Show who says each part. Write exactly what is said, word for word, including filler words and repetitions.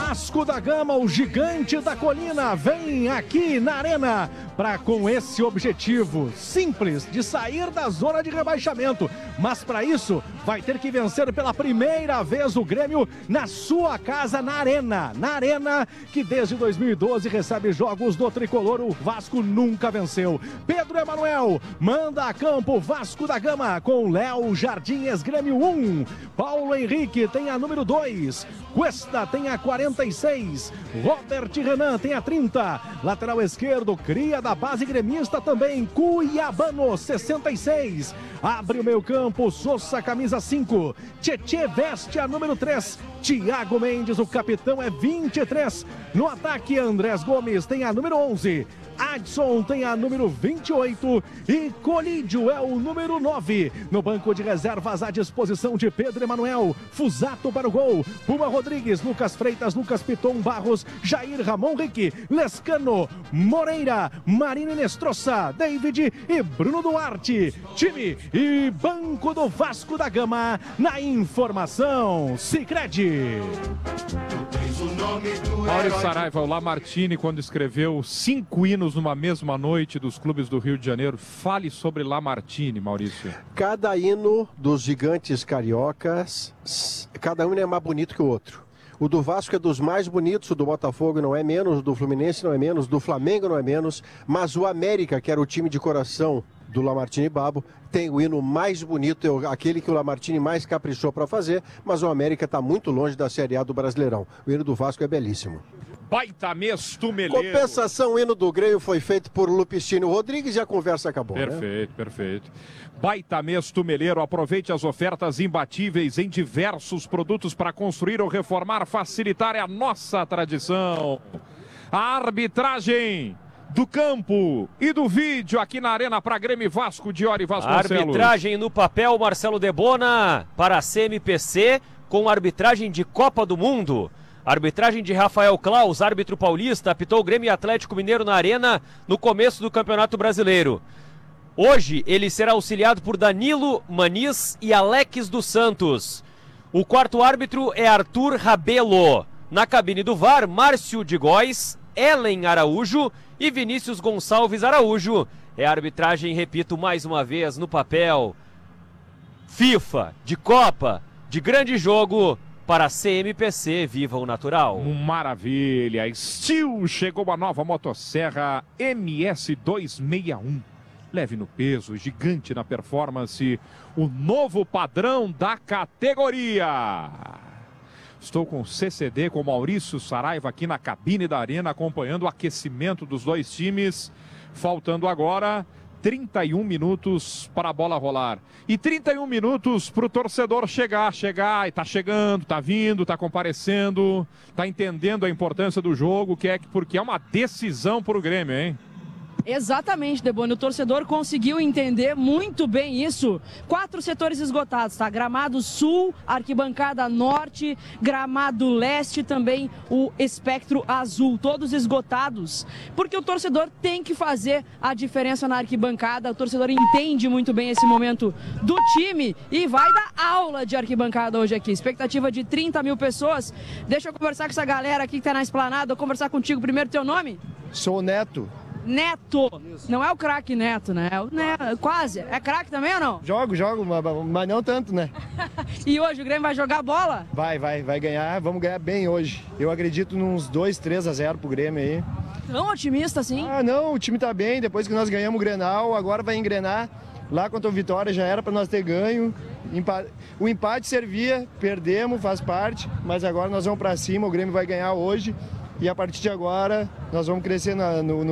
Speaker 1: Vasco da Gama, o gigante da colina, vem aqui na Arena para com esse objetivo simples de sair da zona de rebaixamento. Mas para isso vai ter que vencer pela primeira vez o Grêmio na sua casa, na Arena. Na Arena que desde dois mil e doze recebe jogos do Tricolor, o Vasco nunca venceu. Pedro Emanuel manda a campo Vasco da Gama com Léo Jardins, Grêmio um. Paulo Henrique tem a número dois. Cuesta tem a quarenta e seis. Robert Renan tem a trinta. Lateral esquerdo, cria da base gremista também, Cuiabano, sessenta e seis. Abre o meio campo, Sousa, camisa cinco. Tietê veste a número três. Thiago Mendes, o capitão, é vinte e três. No ataque, Andrés Gomes tem a número onze. Adson tem a número vinte e oito e Colídio é o número nove. No banco de reservas à disposição de Pedro Emanuel, Fusato para o gol, Puma Rodrigues, Lucas Freitas, Lucas Piton, Barros, Jair Ramon Rique, Lescano, Moreira, Marino Inestrosa, David e Bruno Duarte. Time e banco do Vasco da Gama na informação Sicredi.
Speaker 2: Maurício Saraiva, o Lamartine, quando escreveu cinco hinos numa mesma noite dos clubes do Rio de Janeiro, fale sobre Lamartine, Maurício.
Speaker 3: Cada hino dos gigantes cariocas, cada um é mais bonito que o outro. O do Vasco é dos mais bonitos, o do Botafogo não é menos, o do Fluminense não é menos, do Flamengo não é menos, mas o América, que era o time de coração do Lamartine Babo, tem o hino mais bonito, aquele que o Lamartine mais caprichou para fazer, mas o América está muito longe da Série A do Brasileirão. O hino do Vasco é belíssimo.
Speaker 2: Baita mês, Tumeleiro.
Speaker 3: Compensação, o hino do Grêmio foi feito por Lupicínio Rodrigues e a conversa acabou.
Speaker 2: Perfeito,
Speaker 3: né?
Speaker 2: perfeito. Baita mês, Tumeleiro. Aproveite as ofertas imbatíveis em diversos produtos para construir ou reformar, facilitar é a nossa tradição. A arbitragem do campo e do vídeo aqui na Arena para Grêmio Vasco, Diori Vasconcelos.
Speaker 4: Arbitragem no papel, Marcelo Debona, para a C M P C, com arbitragem de Copa do Mundo. Arbitragem de Rafael Claus, árbitro paulista, apitou o Grêmio Atlético Mineiro na Arena no começo do Campeonato Brasileiro. Hoje ele será auxiliado por Danilo Maniz e Alex dos Santos. O quarto árbitro é Arthur Rabelo. Na cabine do V A R, Márcio de Góes, Ellen Araújo e Vinícius Gonçalves Araújo. É a arbitragem, repito mais uma vez, no papel. FIFA, de Copa, de grande jogo para a C M P C, viva o natural.
Speaker 2: Maravilha, Steel, chegou a nova motosserra M S duzentos e sessenta e um. Leve no peso, gigante na performance, o novo padrão da categoria. Estou com o C C D, com Maurício Saraiva aqui na cabine da Arena, acompanhando o aquecimento dos dois times. Faltando agora trinta e um minutos para a bola rolar. E trinta e um minutos para o torcedor chegar, chegar, e tá chegando, tá vindo, tá comparecendo, tá entendendo a importância do jogo, que é porque é uma decisão para o Grêmio, hein?
Speaker 5: Exatamente, Deboni, o torcedor conseguiu entender muito bem isso. Quatro setores esgotados, tá? Gramado Sul, Arquibancada Norte, Gramado Leste, também o Espectro Azul, todos esgotados, porque o torcedor tem que fazer a diferença na arquibancada. O torcedor entende muito bem esse momento do time e vai dar aula de arquibancada hoje aqui. Expectativa de trinta mil pessoas. Deixa eu conversar com essa galera aqui que tá na esplanada. Eu vou conversar contigo primeiro. Teu nome?
Speaker 6: Sou o Neto.
Speaker 5: Neto, não é o craque Neto, né? É o Neto, quase. É craque também ou não?
Speaker 6: Jogo, jogo, mas não tanto, né?
Speaker 5: E hoje o Grêmio vai jogar bola?
Speaker 6: Vai, vai, vai ganhar, vamos ganhar bem hoje. Eu acredito nos dois, três a zero pro Grêmio aí.
Speaker 5: Tão otimista assim?
Speaker 6: Ah, não, o time tá bem, depois que nós ganhamos o Grenal, agora vai engrenar. Lá contra o Vitória já era pra nós ter ganho. O empate servia, perdemos, faz parte, mas agora nós vamos pra cima, o Grêmio vai ganhar hoje. E a partir de agora nós vamos crescer na, no, no